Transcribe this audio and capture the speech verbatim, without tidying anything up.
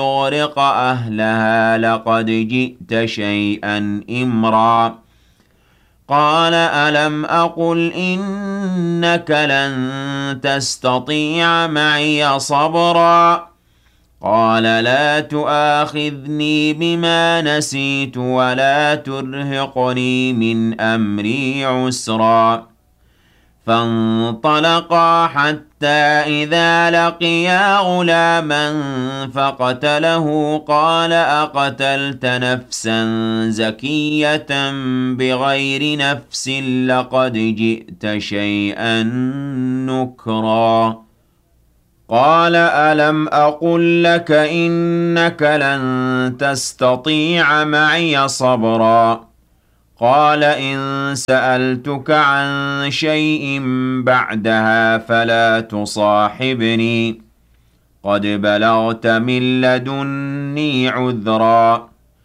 تغرق أهلها لقد جئت شيئا إمرا قال ألم أقل إنك لن تستطيع معي صبرا قال لا تؤاخذني بما نسيت ولا ترهقني من أمري عسرا فانطلقا حتى إذا لقيا غلاما فقتله قال أقتلت نفسا زكية بغير نفس لقد جئت شيئا نكرا قال ألم أقل لك إنك لن تستطيع معي صبرا قال إن سألتك عن شيء بعدها فلا تصاحبني قد بلغت من لدني عذرا